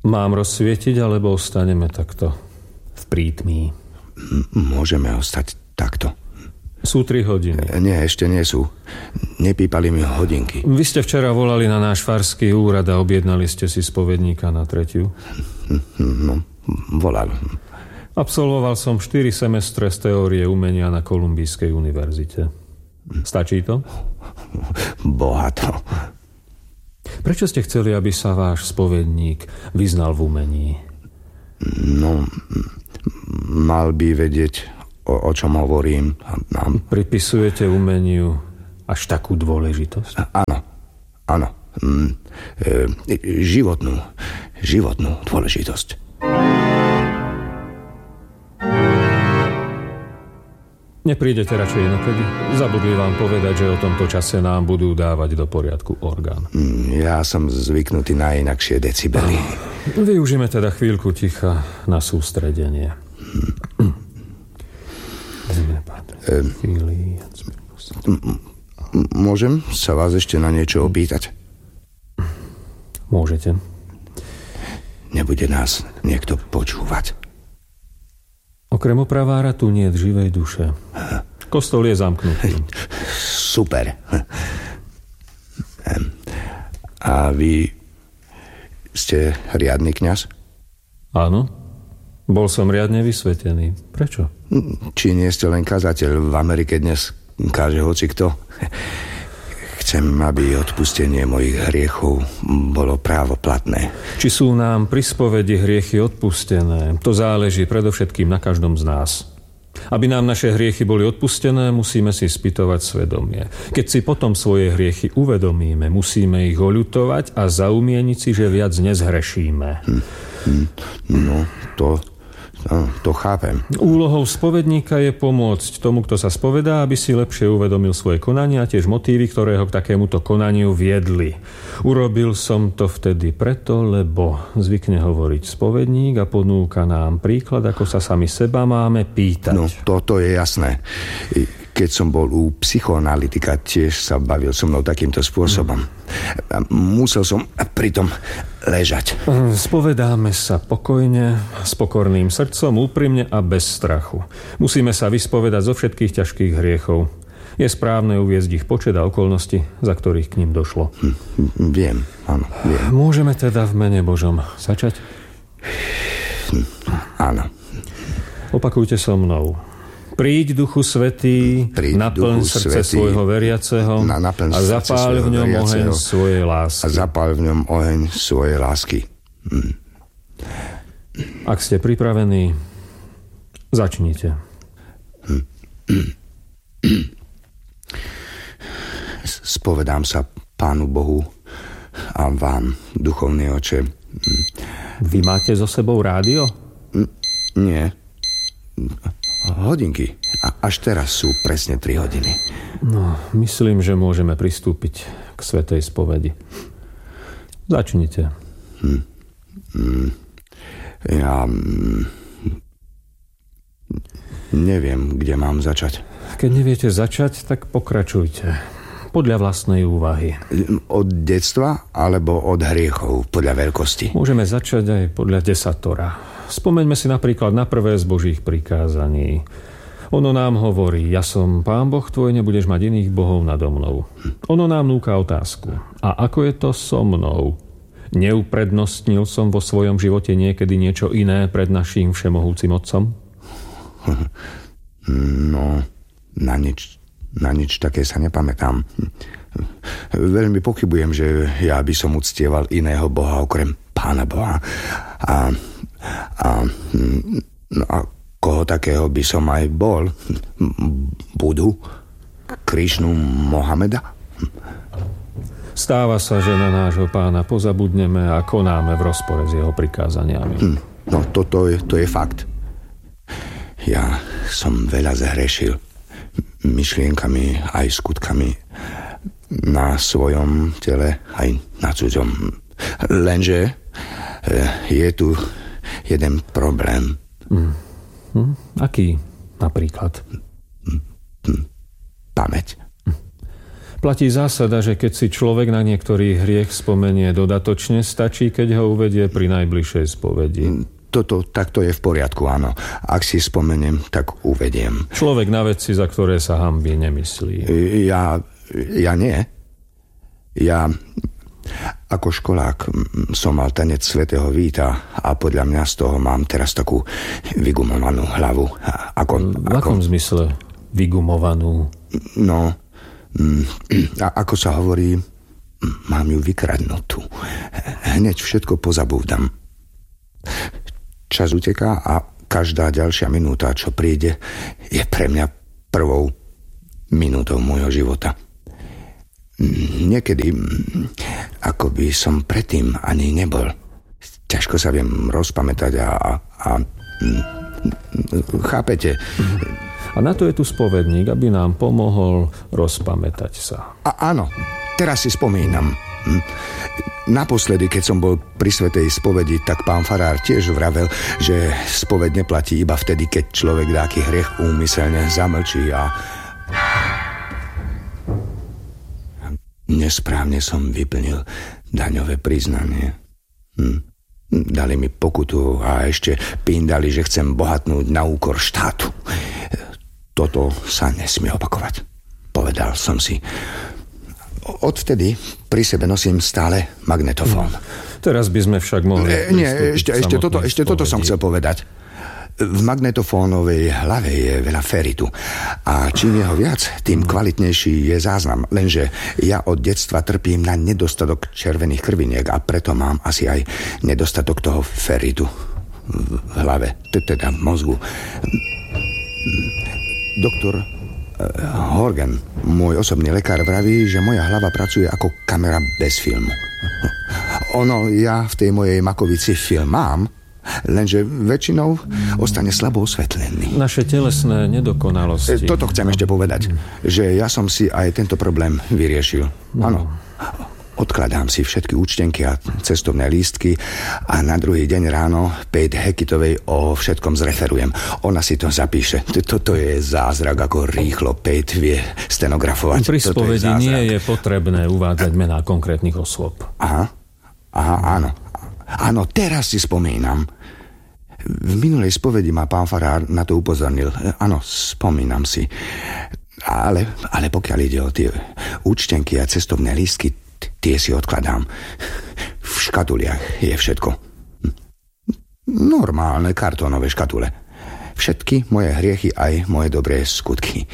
Mám rozsvietiť, alebo ostaneme takto v prítmí? Môžeme ostať takto. Sú 3 hodiny. Nie, ešte nie sú. Nepípali mi hodinky. Vy ste včera volali na náš farský úrad a objednali ste si spovedníka na 3. No, volal. Absolvoval som 4 semestre z teórie umenia na Kolumbijskej univerzite. Stačí to? Bohato. Prečo ste chceli, aby sa váš spovedník vyznal v umení? No, mal by vedieť, o čom hovorím. Pripisujete umeniu až takú dôležitosť? Áno. Životnú dôležitosť. Neprídete radšej inokedy? Zabudli vám povedať, že o tomto čase nám budú dávať do poriadku orgán. Ja som zvyknutý na inakšie decibely. Využíme teda chvíľku ticha na sústredenie. Môžem sa vás ešte na niečo opýtať? Môžete. Nebude nás niekto počúvať? Okrem opravára tu nie je živej duše. Kostol je zamknutý. Super. A vy ste riadny kňaz? Áno. Bol som riadne vysvetený. Prečo? Či nie ste len kazateľ? V Amerike dnes káže hocikto. Chcem, aby odpustenie mojich hriechov bolo právoplatné. Či sú nám pri spovedi hriechy odpustené, to záleží predovšetkým na každom z nás. Aby nám naše hriechy boli odpustené, musíme si spytovať svedomie. Keď si potom svoje hriechy uvedomíme, musíme ich oľutovať a zaumieniť si, že viac nezhrešíme. No, to chápem. Úlohou spovedníka je pomôcť tomu, kto sa spovedá, aby si lepšie uvedomil svoje konania a tiež motívy, ktoré ho k takémuto konaniu viedli. Urobil som to vtedy preto, lebo zvykne hovoriť spovedník a ponúka nám príklad, ako sa sami seba máme pýtať. No, toto je jasné. Keď som bol u psychoanalytika, tiež sa bavil so mnou takýmto spôsobom. Musel som pritom ležať. Spovedáme sa pokojne, s pokorným srdcom, úprimne a bez strachu. Musíme sa vyspovedať zo všetkých ťažkých hriechov. Je správne uviesť ich počet a okolnosti, za ktorých k ním došlo. Viem. Môžeme teda v mene Božom začať? Áno. Opakujte so mnou. Príď, Duchu Svätý, naplň srdce svojho veriaceho a zapáľ v ňom oheň svojej lásky. Ak ste pripravení, začnite. Spovedám sa Pánu Bohu a vám, duchovný oče. Vy máte so sebou rádio? Nie. Hodinky. Až teraz sú presne 3 hodiny. No, myslím, že môžeme pristúpiť k svätej spovedi. Začnite. Ja neviem, kde mám začať. Keď neviete začať, tak pokračujte. Podľa vlastnej úvahy. Od detstva alebo od hriechov, podľa veľkosti? Môžeme začať aj podľa desatora. Spomeňme si napríklad na prvé z Božích prikázaní. Ono nám hovorí, ja som Pán Boh tvoj, nebudeš mať iných bohov nado mnou. Ono nám núka otázku. A ako je to so mnou? Neuprednostnil som vo svojom živote niekedy niečo iné pred naším všemohúcim Otcom? No, na nič také sa nepamätám. Veľmi pochybujem, že ja by som uctieval iného Boha okrem Pána Boha. A koho takého by som aj bol? Budu? Krišnu Mohameda? Stáva sa, že na nášho Pána pozabudneme a konáme v rozpore s jeho prikázaniami. No, to je fakt. Ja som veľa zhrešil. Myšlienkami aj skutkami. Na svojom tele aj na cudzom. Lenže je tu jeden problém. Aký napríklad? Pamäť. Platí zásada, že keď si človek na niektorý hriech spomenie dodatočne, stačí, keď ho uvedie pri najbližšej spovedi. Takto je v poriadku, áno. Ak si spomeniem, tak uvediem. Človek na veci, za ktoré sa hanbí, nemyslí. Ja nie. Ja ako školák som mal tanec svätého Víta a podľa mňa z toho mám teraz takú vygumovanú hlavu. V akom zmysle vygumovanú? No, ako sa hovorí, mám ju vykradnutú. Hneď všetko pozabúdam. Čas uteká a každá ďalšia minúta, čo príde, je pre mňa prvou minútou môjho života. Niekedy, ako by som predtým ani nebol. Ťažko sa viem rozpamätať a chápete? A na to je tu spovedník, aby nám pomohol rozpamätať sa. Áno, teraz si spomínam. Naposledy, keď som bol pri svätej spovedi, tak pán farár tiež vravel, že spoveď neplatí iba vtedy, keď človek dáky hriech úmyselne zamlčí a... Nesprávne som vyplnil daňové priznanie. Dali mi pokutu a ešte píndali, že chcem bohatnúť na úkor štátu. Toto sa nesmie opakovať, povedal som si. Odvtedy pri sebe nosím stále magnetofón. Teraz by sme však mohli... Ešte toto som chcel povedať. V magnetofónovej hlave je veľa feritu a čím jeho viac, tým kvalitnejší je záznam. Lenže ja od detstva trpím na nedostatok červených krviniek a preto mám asi aj nedostatok toho feritu v hlave, teda v mozgu. Doktor Horgan, môj osobný lekár, vraví, že moja hlava pracuje ako kamera bez filmu. Ja v tej mojej makovici film mám, lenže väčšinou ostane slabo osvetlený. Naše telesné nedokonalosti. Toto chcem ešte povedať, že ja som si aj tento problém vyriešil. Áno. Odkladám si všetky účtenky a cestovné lístky a na druhý deň ráno Pate Hackitovej o všetkom zreferujem. Ona si to zapíše. Toto je zázrak, ako rýchlo Pate vie stenografovať. Pri spovedi nie je potrebné uvádzať mená konkrétnych osôb. Áno. Áno, teraz si spomínam. V minulej spovedi ma pán farár na to upozornil. Áno, spomínam si. Ale pokiaľ ide o tie účtenky a cestovné lístky, tie si odkladám. V škatuliach je všetko. Normálne kartónové škatule. Všetky moje hriechy aj moje dobré skutky.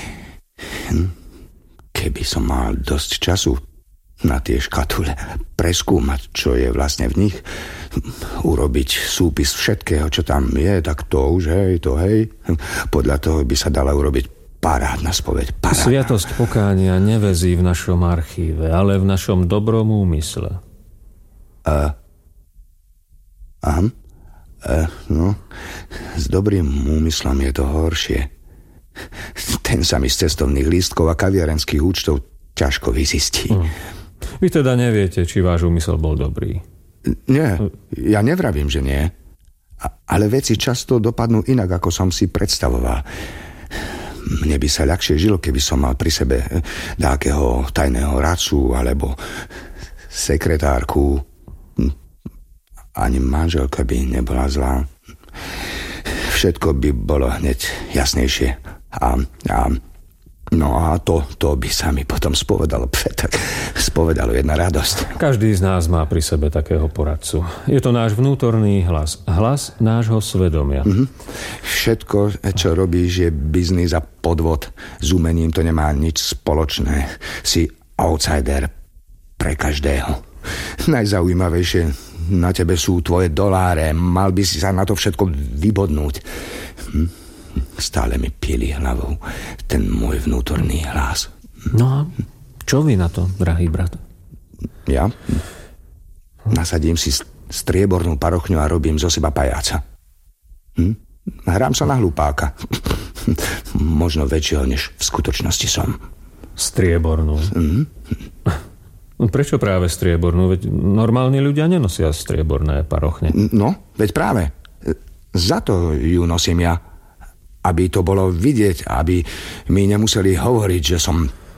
Keby som mal dosť času na tie škatule, preskúmať, čo je vlastne v nich, urobiť súpis všetkého, čo tam je, tak to už, podľa toho by sa dala urobiť parádna spoveď. Sviatosť pokánia nevezí v našom archíve, ale v našom dobrom úmysle. S dobrým úmyslom je to horšie. Ten sa mi z cestovných lístkov a kaviarenských účtov ťažko vyzistí. Vy teda neviete, či váš úmysel bol dobrý? Nie, ja nevravím, že nie. Ale veci často dopadnú inak, ako som si predstavoval. Mne by sa ľahšie žilo, keby som mal pri sebe nejakého tajného radcu alebo sekretárku. Ani manželka by nebola zlá. Všetko by bolo hneď jasnejšie. A to by sa mi potom spovedalo. Tak spovedalo jedna radosť. Každý z nás má pri sebe takého poradcu. Je to náš vnútorný hlas. Hlas nášho svedomia. Všetko, čo robíš, je biznis a podvod. S umením to nemá nič spoločné. Si outsider pre každého. Najzaujímavejšie na tebe sú tvoje doláre. Mal by si sa na to všetko vybodnúť. Stále mi píli hlavou ten môj vnútorný hlas. No a čo vy na to, drahý brat? Ja? Nasadím si striebornú parochňu a robím zo seba pajáca. Hrám sa na hlupáka. Možno väčšieho, než v skutočnosti som. Striebornú? Prečo práve striebornú? Veď normálni ľudia nenosia strieborné parochne. No, veď práve. Za to ju nosím ja. Aby to bolo vidieť, aby mi nemuseli hovoriť, že som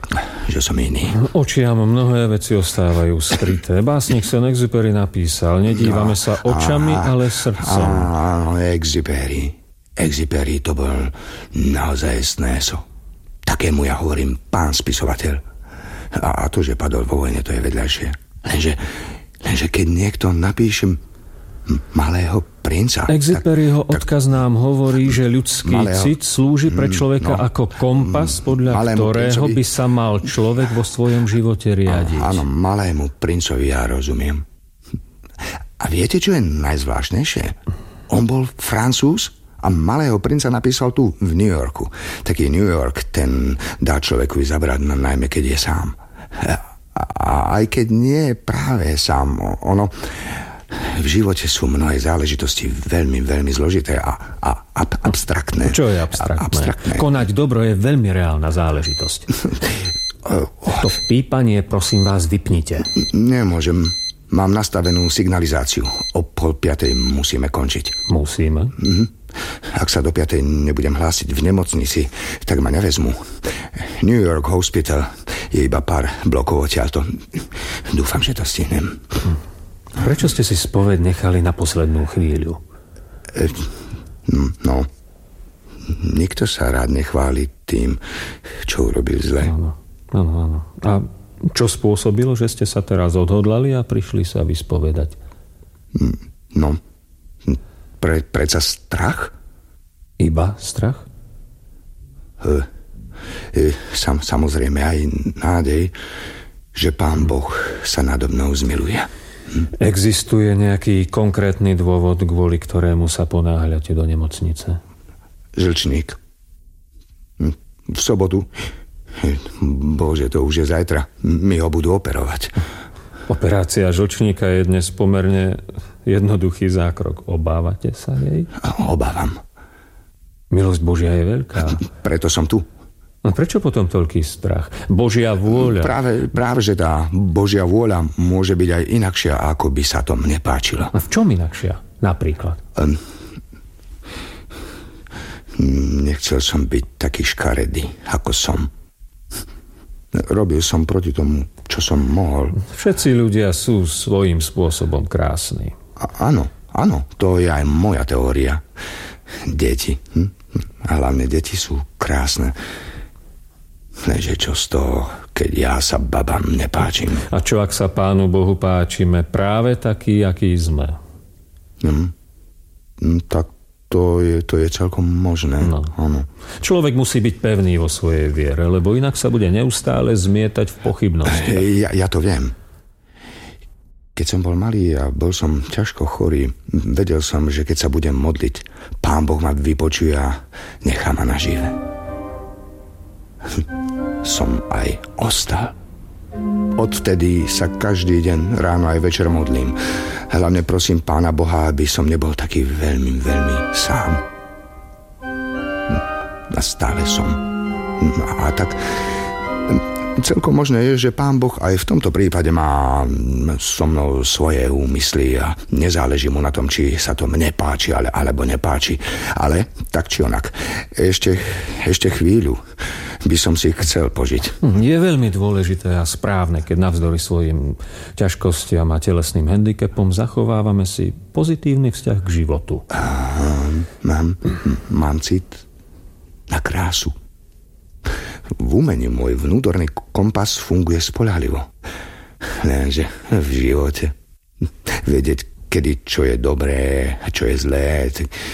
že som iný. Očiam mnohé veci ostávajú skryté. Básnik Saint-Exupéry napísal, nedívame sa očami, ale srdcom. Áno, Exupéry to bol naozaj snéso. Takému ja hovorím pán spisovateľ. A to, že padol vo vojne, to je vedľajšie. Lenže keď niekto napíše Malého princa... Exupéryho odkaz nám hovorí, že ľudský cit slúži pre človeka ako kompas, podľa ktorého by sa mal človek vo svojom živote riadiť. Áno, Malému princovi ja rozumiem. A viete, čo je najzvláštnejšie? On bol Francúz a Malého princa napísal tu v New Yorku. Taký New York, ten dá človeku zabrať, najmä keď je sám. A aj keď nie je práve sám, ono... V živote sú mnohé záležitosti veľmi, veľmi zložité a abstraktné. Čo je abstraktné? Konať dobro je veľmi reálna záležitosť. To pípanie, prosím vás, vypnite. Nemôžem. Mám nastavenú signalizáciu. O 4:30 musíme končiť. Musíme? Ak sa do 5:00 nebudem hlásiť v nemocnici, tak ma nevezmu. New York Hospital je iba pár blokov odtiaľto. Dúfam, že to stihnem. Prečo ste si spoveď nechali na poslednú chvíľu? No, nikto sa rád nechváli tým, čo urobil zle. Áno. A čo spôsobilo, že ste sa teraz odhodlali a prišli sa vyspovedať? No, predsa strach? Iba strach? Samozrejme aj nádej, že Pán Boh sa nado mnou zmiluje. Existuje nejaký konkrétny dôvod, kvôli ktorému sa ponáhľate do nemocnice? Žlčník. V sobotu. Bože, to už je zajtra. Mi ho budú operovať. Operácia žlčníka je dnes pomerne jednoduchý zákrok. Obávate sa jej? Obávam. Milosť Božia je veľká. Preto som tu. A prečo potom toľký strach? Božia vôľa. Práve, že tá Božia vôľa môže byť aj inakšia, ako by sa to mne páčilo. A v čom inakšia? Napríklad? Nechcel som byť taký škaredý, ako som. Robil som proti tomu, čo som mohol. Všetci ľudia sú svojím spôsobom krásni. Áno, to je aj moja teória. Deti. A hlavne deti sú krásne. Lenže čo z toho, keď ja sa babám nepáčim. A čo ak sa Pánu Bohu páčime práve taký, aký sme? Tak to je celkom možné. No. Áno. Človek musí byť pevný vo svojej viere, lebo inak sa bude neustále zmietať v pochybnosti. Ja to viem. Keď som bol malý a bol som ťažko chorý, vedel som, že keď sa budem modliť, Pán Boh ma vypočuje a nechá ma nažive. Som aj ostal. Odvtedy sa každý deň ráno aj večer modlím. Hlavne prosím Pána Boha, aby som nebol taký veľmi, veľmi sám. A stále som. A tak celkom možné je, že Pán Boh aj v tomto prípade má so mnou svoje úmysly a nezáleží mu na tom, či sa to mne páči alebo nepáči. Ale tak či onak. Ešte chvíľu by som si chcel požiť. Je veľmi dôležité a správne, keď navzdory svojim ťažkostiam a telesným handicapom zachovávame si pozitívny vzťah k životu. Mám cit na krásu. V umení môj vnútorný kompas funguje spoľahlivo. Lenže v živote vedieť, kedy čo je dobré a čo je zlé,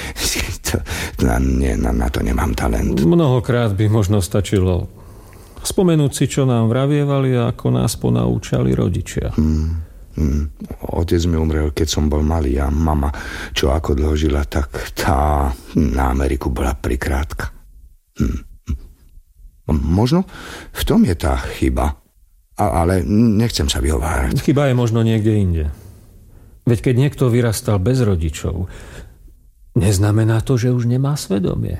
na to nemám talent. Mnohokrát by možno stačilo spomenúť si, čo nám vravievali a ako nás ponaučali rodičia. Otec mi umrel, keď som bol malý a mama, čo ako dlho žila, tak tá na Ameriku bola prikrátka. Možno v tom je tá chyba. Ale nechcem sa vyhovárať. Chyba je možno niekde inde. Veď keď niekto vyrastal bez rodičov, neznamená to, že už nemá svedomie.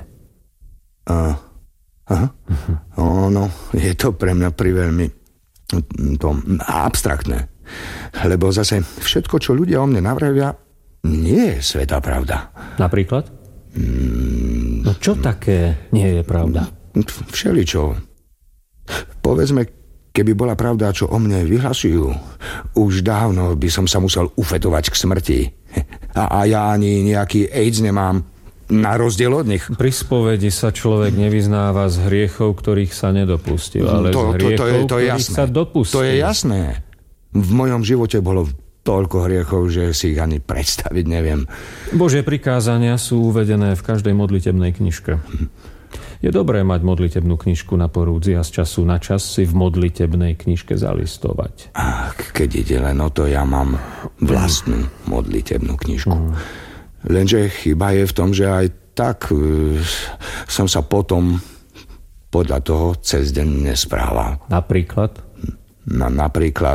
No, je to pre mňa priveľmi abstraktné. Lebo zase všetko, čo ľudia o mne navravia, nie je svätá pravda. Napríklad? No čo také nie je pravda? Všeličo. Povedzme, keby bola pravda, čo o mne vyhlasujú, už dávno by som sa musel ufetovať k smrti. A ja ani nejaký AIDS nemám, na rozdiel od nich. Pri spovedi sa človek nevyznáva z hriechov, ktorých sa nedopustil, ale z hriechov, ktorých sa dopustil. To je jasné. V mojom živote bolo toľko hriechov, že si ich ani predstaviť neviem. Božie prikázania sú uvedené v každej modlitebnej knižke. Je dobré mať modlitebnú knižku na porúdzi a z času na čas si v modlitebnej knižke zalistovať. Keď ide len o to, ja mám vlastnú modlitebnú knižku. Lenže chyba je v tom, že aj tak som sa potom podľa toho cez deň nesprával. Napríklad? Napríklad